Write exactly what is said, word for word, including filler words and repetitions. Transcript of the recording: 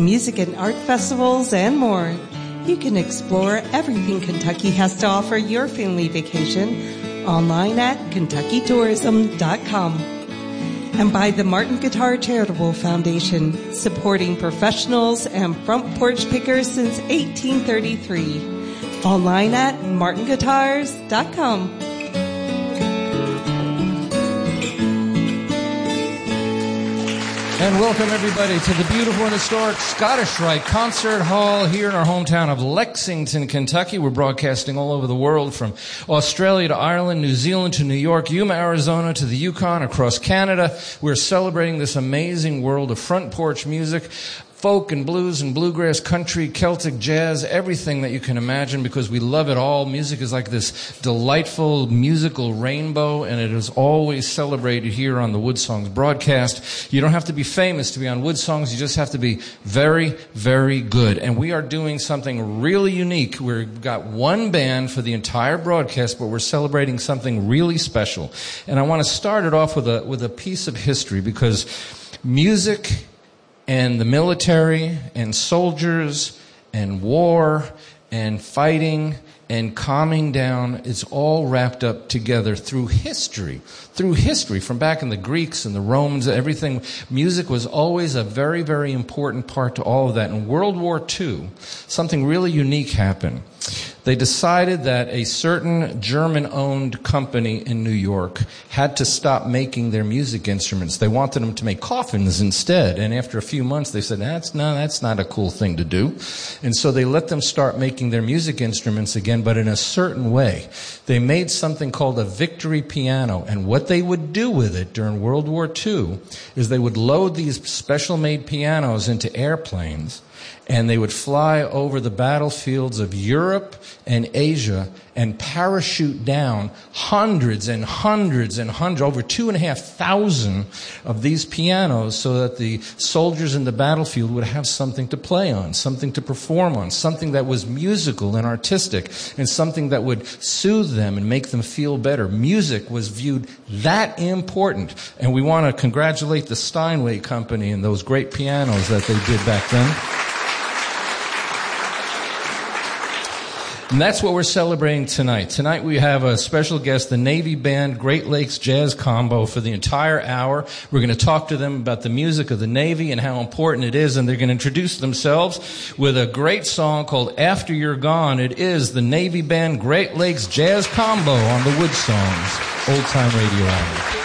music and art festivals, and more. You can explore everything Kentucky has to offer your family vacation online at kentucky tourism dot com. And by the Martin Guitar Charitable Foundation, supporting professionals and front porch pickers since eighteen thirty-three. Online at martin guitars dot com. And welcome, everybody, to the beautiful and historic Scottish Rite Concert Hall here in our hometown of Lexington, Kentucky. We're broadcasting all over the world, from Australia to Ireland, New Zealand to New York, Yuma, Arizona to the Yukon, across Canada. We're celebrating this amazing world of front porch music. Folk and blues and bluegrass, country, Celtic, jazz, everything that you can imagine, because we love it all. Music is like this delightful musical rainbow, and it is always celebrated here on the Wood Songs broadcast. You don't have to be famous to be on Wood Songs. You just have to be very, very good. And we are doing something really unique. We've got one band for the entire broadcast, but we're celebrating something really special. And I want to start it off with a, with a piece of history, because music and the military and soldiers and war and fighting and calming down, it's all wrapped up together through history. Through history, from back in the Greeks and the Romans, everything. Music was always a very, very important part to all of that. In World War Two, something really unique happened. They decided that a certain German-owned company in New York had to stop making their music instruments. They wanted them to make coffins instead. And after a few months, they said, that's no, that's not a cool thing to do. And so they let them start making their music instruments again, but in a certain way. They made something called a Victory piano. And what they would do with it during World War Two is they would load these special-made pianos into airplanes, and they would fly over the battlefields of Europe and Asia and parachute down hundreds and hundreds and hundreds, over two and a half thousand of these pianos, so that the soldiers in the battlefield would have something to play on, something to perform on, something that was musical and artistic, and something that would soothe them and make them feel better. Music was viewed that important. And we want to congratulate the Steinway Company and those great pianos that they did back then. And that's what we're celebrating tonight. Tonight we have a special guest, the Navy Band Great Lakes Jazz Combo, for the entire hour. We're going to talk to them about the music of the Navy and how important it is, and they're going to introduce themselves with a great song called After You're Gone. It is the Navy Band Great Lakes Jazz Combo on the Wood Songs Old Time Radio Hour.